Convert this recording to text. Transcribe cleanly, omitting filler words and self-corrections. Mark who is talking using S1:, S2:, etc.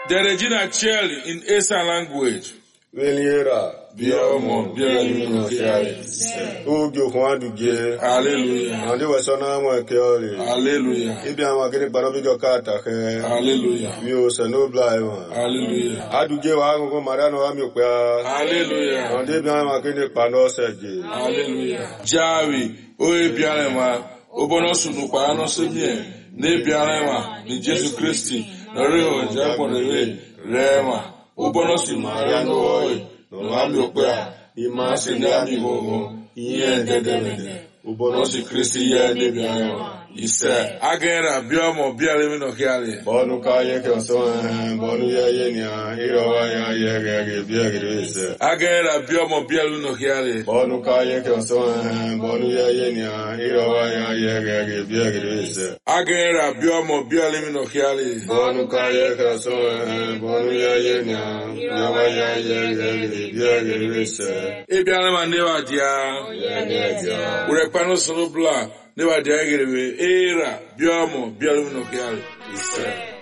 S1: The Regina Cheli in Esa language.
S2: Veliera.
S1: Biomo, Bialimino Hiali.
S2: Ugyo Juanduge.
S1: Hallelujah.
S2: Andi wasona mwekeli.
S1: Hallelujah.
S2: Ibi amagiri panobigo kata ke.
S1: Hallelujah.
S2: Mi o se no blaiwa.
S1: Hallelujah.
S2: Aduge wa ngo mariano wa mi okwa.
S1: Hallelujah.
S2: Andi bi amagiri pano seje.
S1: Hallelujah. Jawi, oye bialema, obono sunu kwa ano semye, ne bialema, ni Jesu Christi, na reo japo rewe, rema, obono si mariano oye, no wami okwa, ima se nyami gogo, iye ndedemede, obono si Christi ye ne bialema. Ise agera biomo bialemi no kiale.
S2: Bonu kaye ke oson, bonu ye nya, irawa ya ye biagire ise.
S1: Agera biomo bialemi no kiale.
S2: Bonu kaye ke oson, bonu ye nya, irawa ya ye biagire ise.
S1: Agera biomo bialemi no kiale.
S2: Bonu kaye ke oson, bonu ye nya, irawa ya ye biagire ise.
S1: Ebialema newa dia.
S2: Dia.
S1: Urepano solo bla. Never dare get away. Era, Biomo, Bialumino Kiali.